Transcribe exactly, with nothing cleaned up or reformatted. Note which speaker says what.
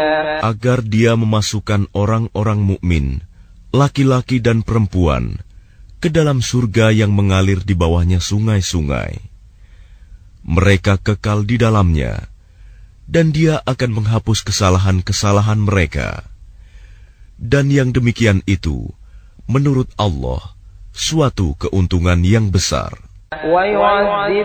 Speaker 1: agar Dia memasukkan orang-orang mukmin, laki-laki dan perempuan, ke dalam surga yang mengalir di bawahnya sungai-sungai. Mereka kekal di dalamnya, dan Dia akan menghapus kesalahan-kesalahan mereka. Dan yang demikian itu, menurut Allah, suatu keuntungan yang besar.